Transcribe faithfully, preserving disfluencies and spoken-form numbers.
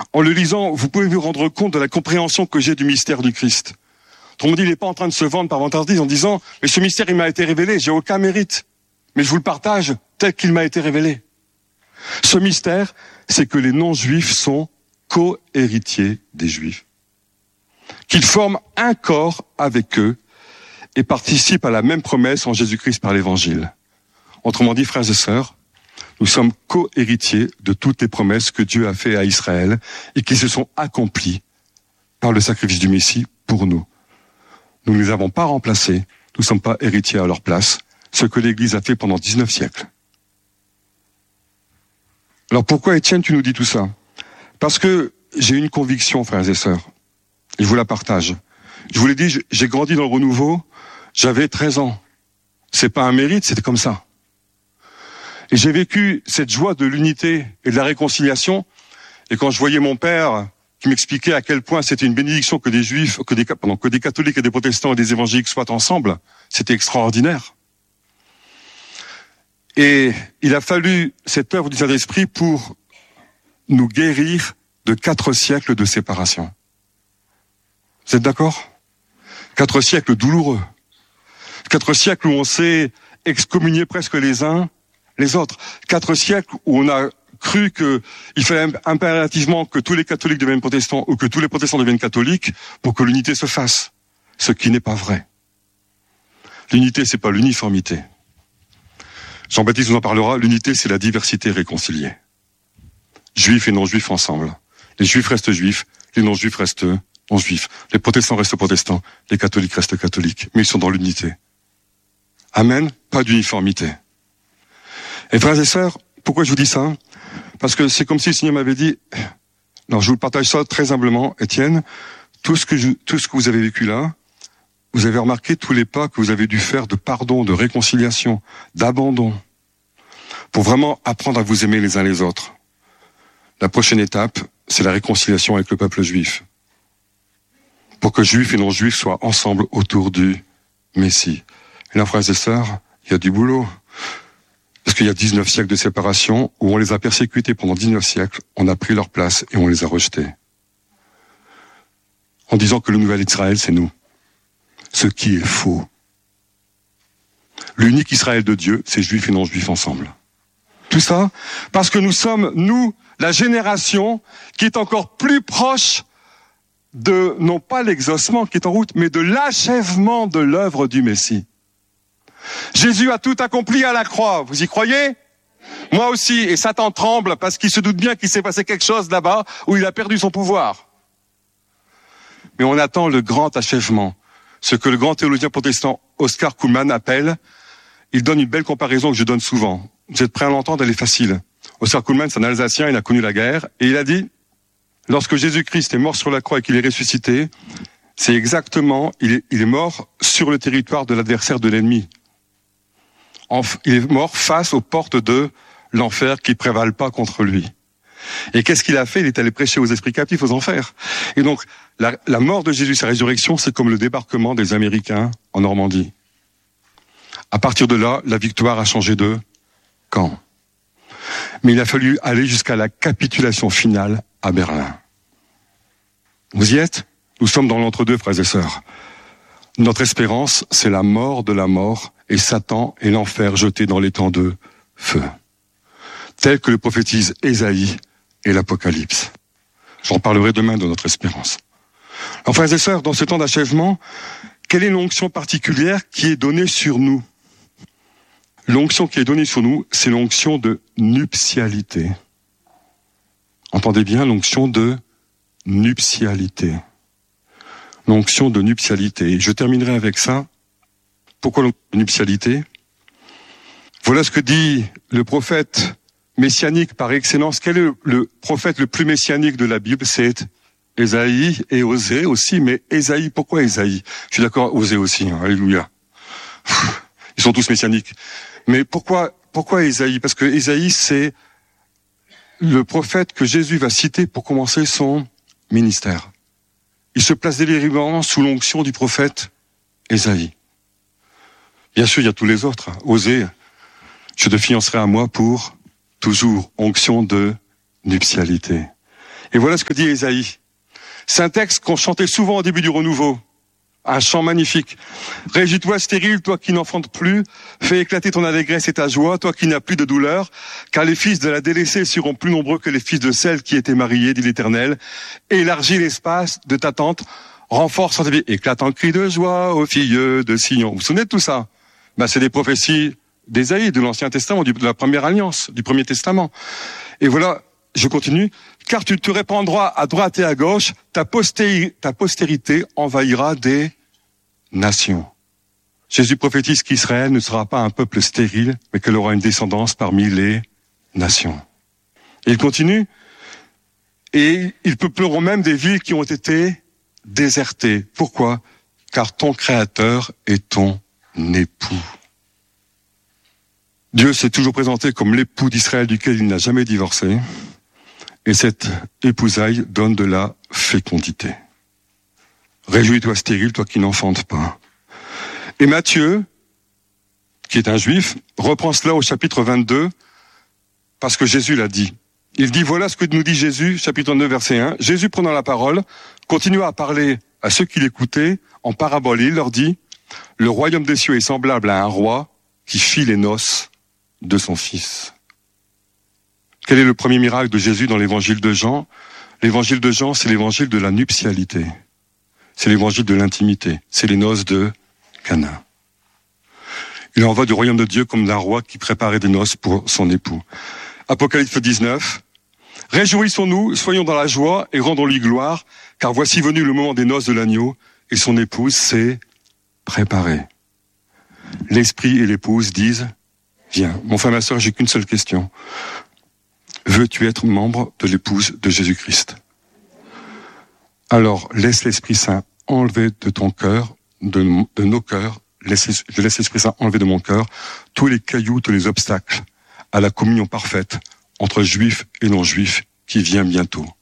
En le lisant, vous pouvez vous rendre compte de la compréhension que j'ai du mystère du Christ. Autrement dit, il n'est pas en train de se vendre par vantardise en disant « Mais ce mystère, il m'a été révélé, j'ai aucun mérite. Mais je vous le partage tel qu'il m'a été révélé. » Ce mystère, c'est que les non-juifs sont co-héritiers des juifs. Qu'ils forment un corps avec eux et participent à la même promesse en Jésus-Christ par l'Évangile. Autrement dit, frères et sœurs, nous sommes co-héritiers de toutes les promesses que Dieu a faites à Israël et qui se sont accomplies par le sacrifice du Messie pour nous. Nous ne les avons pas remplacés, nous ne sommes pas héritiers à leur place, ce que l'Église a fait pendant dix-neuf siècles. Alors pourquoi, Étienne, tu nous dis tout ça? Parce que j'ai une conviction, frères et sœurs, et je vous la partage. Je vous l'ai dit, j'ai grandi dans le renouveau, j'avais treize ans. C'est pas un mérite, c'était comme ça. Et j'ai vécu cette joie de l'unité et de la réconciliation, et quand je voyais mon père qui m'expliquait à quel point c'était une bénédiction que des juifs, que des, pardon, que des catholiques et des protestants et des évangéliques soient ensemble, c'était extraordinaire. Et il a fallu cette œuvre du Saint-Esprit pour nous guérir de quatre siècles de séparation. Vous êtes d'accord? Quatre siècles douloureux. Quatre siècles où on s'est excommunié presque les uns les autres. Quatre siècles où on a cru qu'il fallait impérativement que tous les catholiques deviennent protestants ou que tous les protestants deviennent catholiques pour que l'unité se fasse. Ce qui n'est pas vrai. L'unité, c'est pas l'uniformité. Jean-Baptiste nous en parlera, l'unité c'est la diversité réconciliée. Juifs et non-juifs ensemble. Les juifs restent juifs, les non-juifs restent non-juifs. Les protestants restent protestants, les catholiques restent catholiques. Mais ils sont dans l'unité. Amen, pas d'uniformité. Et frères et sœurs, pourquoi je vous dis ça? Parce que c'est comme si le Seigneur m'avait dit, alors je vous partage ça très humblement, Étienne, tout ce que je, tout ce que vous avez vécu là, vous avez remarqué tous les pas que vous avez dû faire de pardon, de réconciliation, d'abandon, pour vraiment apprendre à vous aimer les uns les autres. La prochaine étape, c'est la réconciliation avec le peuple juif. Pour que juifs et non-juifs soient ensemble autour du Messie. Et là, frères et sœurs, il y a du boulot. Parce qu'il y a dix-neuf siècles de séparation où on les a persécutés pendant dix-neuf siècles, on a pris leur place et on les a rejetés. En disant que le nouvel Israël, c'est nous. Ce qui est faux. L'unique Israël de Dieu, c'est juifs et non-juifs ensemble. Tout ça parce que nous sommes, nous, la génération qui est encore plus proche de, non pas l'exaucement qui est en route, mais de l'achèvement de l'œuvre du Messie. Jésus a tout accompli à la croix, vous y croyez? Moi aussi, et Satan tremble parce qu'il se doute bien qu'il s'est passé quelque chose là-bas où il a perdu son pouvoir. Mais on attend le grand achèvement. Ce que le grand théologien protestant Oscar Kuhlmann appelle, il donne une belle comparaison que je donne souvent. Vous êtes prêts à l'entendre, elle est facile. Oscar Kuhlmann, c'est un Alsacien, il a connu la guerre, et il a dit, lorsque Jésus-Christ est mort sur la croix et qu'il est ressuscité, c'est exactement, il est, il est mort sur le territoire de l'adversaire de l'ennemi. En, il est mort face aux portes de l'enfer qui prévalent pas contre lui. Et qu'est-ce qu'il a fait? Il est allé prêcher aux esprits captifs aux enfers. Et donc, la, la mort de Jésus, sa résurrection, c'est comme le débarquement des Américains en Normandie. À partir de là, la victoire a changé de camp. Mais il a fallu aller jusqu'à la capitulation finale à Berlin. Vous y êtes? Nous sommes dans l'entre-deux, frères et sœurs. Notre espérance, c'est la mort de la mort et Satan et l'enfer jeté dans les temps de feu. Tel que le prophétise Ésaïe et l'Apocalypse. J'en parlerai demain de notre espérance. Alors, frères et sœurs, dans ce temps d'achèvement, quelle est l'onction particulière qui est donnée sur nous? L'onction qui est donnée sur nous, c'est l'onction de nuptialité. Entendez bien, l'onction de nuptialité. L'onction de nuptialité. Je terminerai avec ça. Pourquoi l'onction de nuptialité? Voilà ce que dit le prophète messianique par excellence. Quel est le prophète le plus messianique de la Bible? C'est Ésaïe et Osée aussi, mais Ésaïe, pourquoi Ésaïe? Je suis d'accord, Osée aussi, hein, alléluia. Ils sont tous messianiques. Mais pourquoi, pourquoi Ésaïe? Parce que Ésaïe, c'est le prophète que Jésus va citer pour commencer son ministère. Il se place délibérément sous l'onction du prophète Ésaïe. Bien sûr, il y a tous les autres. Osée, je te fiancerai à moi pour toujours, onction de nuptialité. Et voilà ce que dit Ésaïe. C'est un texte qu'on chantait souvent au début du renouveau. Un chant magnifique. Réjouis-toi stérile, toi qui n'enfantes plus. Fais éclater ton allégresse et ta joie, toi qui n'as plus de douleur. Car les fils de la délaissée seront plus nombreux que les fils de celle qui étaient mariée, dit l'Éternel. Élargis l'espace de ta tente. Renforce ta vie. Éclate en cri de joie aux filles de Sion. Vous vous souvenez de tout ça? Ben, c'est des prophéties d'Ésaïe, de l'Ancien Testament, de la Première Alliance, du Premier Testament. Et voilà, je continue. Car tu te répandras à droite et à gauche, ta postérité, ta postérité envahira des nations. Jésus prophétise qu'Israël ne sera pas un peuple stérile, mais qu'elle aura une descendance parmi les nations. Et il continue. Et ils peupleront même des villes qui ont été désertées. Pourquoi? Car ton Créateur est ton époux. Dieu s'est toujours présenté comme l'époux d'Israël duquel il n'a jamais divorcé. Et cette épousaille donne de la fécondité. Réjouis-toi stérile, toi qui n'enfantes pas. Et Matthieu, qui est un juif, reprend cela au chapitre vingt-deux, parce que Jésus l'a dit. Il dit, voilà ce que nous dit Jésus, chapitre neuf, verset un. Jésus, prenant la parole, continua à parler à ceux qui l'écoutaient en parabole. Il leur dit, le royaume des cieux est semblable à un roi qui fit les noces de son fils. Quel est le premier miracle de Jésus dans l'évangile de Jean? L'évangile de Jean, c'est l'évangile de la nuptialité. C'est l'évangile de l'intimité. C'est les noces de Cana. Il en va du royaume de Dieu comme d'un roi qui préparait des noces pour son époux. Apocalypse dix-neuf. Réjouissons-nous, soyons dans la joie et rendons-lui gloire, car voici venu le moment des noces de l'agneau et son épouse s'est préparée. L'esprit et l'épouse disent, viens. Mon frère, ma sœur, j'ai qu'une seule question. Veux-tu être membre de l'épouse de Jésus-Christ? Alors, laisse l'Esprit Saint enlever de ton cœur, de, de nos cœurs, laisse, je laisse l'Esprit Saint enlever de mon cœur tous les cailloux, tous les obstacles à la communion parfaite entre juifs et non-juifs qui vient bientôt.